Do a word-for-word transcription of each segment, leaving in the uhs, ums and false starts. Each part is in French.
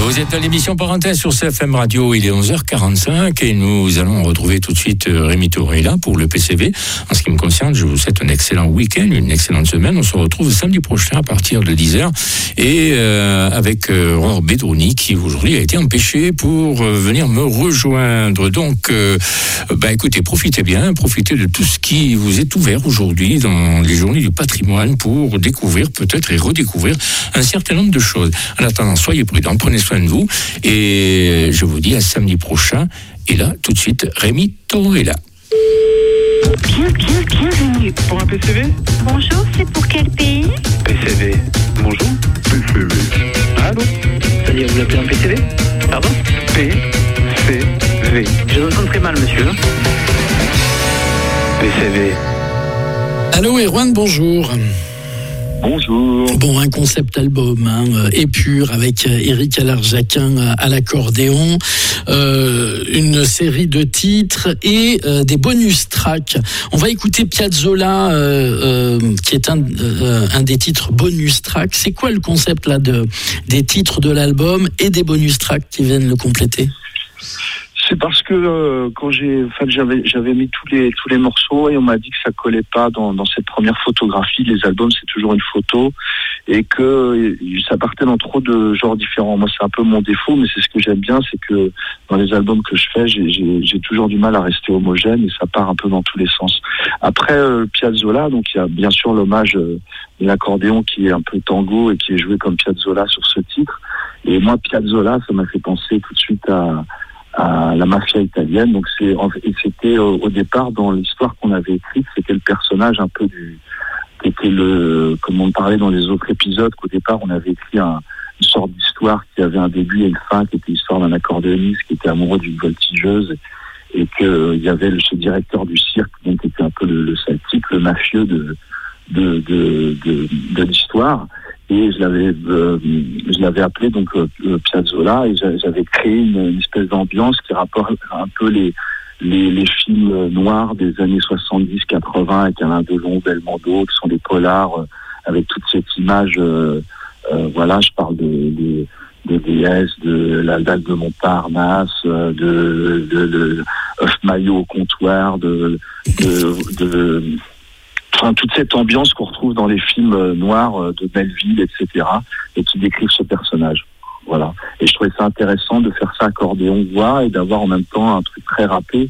Vous êtes à l'émission Parenthèse sur C F M Radio, il est onze heures quarante-cinq et nous allons retrouver tout de suite Rémi Torella pour le P C V. En ce qui me concerne, je vous souhaite un excellent week-end, une excellente semaine. On se retrouve samedi prochain à partir de dix heures et euh, avec euh, Aurore Bedrouni qui aujourd'hui a été empêché pour euh, venir me rejoindre. Donc, euh, bah écoutez, profitez bien, profitez de tout ce qui vous est ouvert aujourd'hui dans les journées du patrimoine pour découvrir peut-être et redécouvrir un certain nombre de choses. En attendant, soyez prudents, prenez soin de vous et je vous dis à samedi prochain. Et là, tout de suite, Rémi Torella. Bien, bien, bienvenue. Pour un P C V ? Bonjour, c'est pour quel pays ? P C V. Bonjour. P C V. Allô ? C'est-à-dire, vous l'appelez un P C V ? Pardon ? P C V. Je vous entends très mal, monsieur. P C V. Allô, Erwan, bonjour. Bonjour. Bon, un concept album, hein, épure, avec Éric Allard-Jacquin à l'accordéon, euh, une série de titres et euh, des bonus tracks. On va écouter Piazzolla, euh, euh, qui est un, euh, un des titres bonus tracks. C'est quoi le concept là de, des titres de l'album et des bonus tracks qui viennent le compléter ? C'est parce que euh, quand j'ai, enfin, j'avais, j'avais mis tous les tous les morceaux et on m'a dit que ça collait pas dans, dans cette première photographie. Les albums, c'est toujours une photo et que ça partait dans trop de genres différents. Moi, c'est un peu mon défaut, mais c'est ce que j'aime bien, c'est que dans les albums que je fais, j'ai, j'ai, j'ai toujours du mal à rester homogène et ça part un peu dans tous les sens. Après euh, Piazzolla, donc il y a bien sûr l'hommage euh, de l'accordéon qui est un peu tango et qui est joué comme Piazzolla sur ce titre. Et moi, Piazzolla, ça m'a fait penser tout de suite à à la mafia italienne. Donc c'est et c'était au, au départ dans l'histoire qu'on avait écrite, c'était le personnage un peu du qui était le comme on parlait dans les autres épisodes, qu'au départ on avait écrit un, une sorte d'histoire qui avait un début et une fin, qui était l'histoire d'un accordéoniste qui était amoureux d'une voltigeuse et que euh, il y avait le ce directeur du cirque donc qui était un peu le, le sidekick, le mafieux de de de de, de l'histoire. Et je l'avais, euh, je l'avais appelé donc euh, Piazzolla et j'avais créé une, une espèce d'ambiance qui rapporte un peu les les, les films noirs des années soixante-dix quatre-vingts avec Alain Delon, Belmondo, qui sont des polars euh, avec toute cette image. Euh, euh, voilà, je parle des de, de, de déesses, de la dalle de Montparnasse, de de, de, de œuf maillot au comptoir, de de, de Enfin, toute cette ambiance qu'on retrouve dans les films noirs de Belleville, et cetera, et qui décrivent ce personnage. Voilà. Et je trouvais ça intéressant de faire ça accordéon-voix et d'avoir en même temps un truc très rappé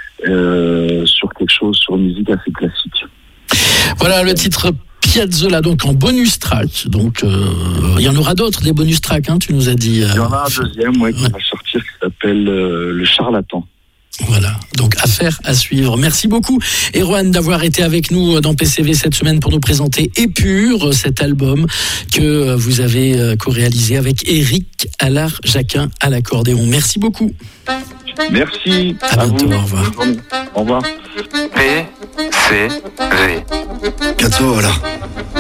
euh, sur quelque chose, sur une musique assez classique. Voilà le titre Piazzolla, donc en bonus track. Donc, euh, il y en aura d'autres, des bonus tracks, hein, tu nous as dit. Euh, il y en a un deuxième, ouais, qui ouais. va sortir, qui s'appelle euh, Le Charlatan. Voilà, donc affaire à suivre. Merci beaucoup, Erwan, d'avoir été avec nous dans P C V cette semaine pour nous présenter Épure, cet album que vous avez co-réalisé avec Éric Allard-Jacquin à l'accordéon. Merci beaucoup. Merci. À, à bientôt, vous. Au revoir. Au revoir. P C V. Piazzolla.